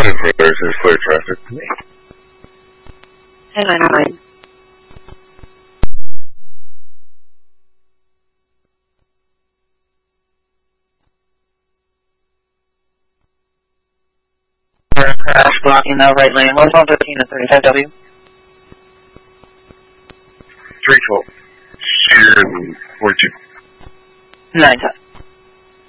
10 for there's clear traffic. And 909. Crash blocking the right lane. 1115 and 35W. 312. Sheer and 42. 910.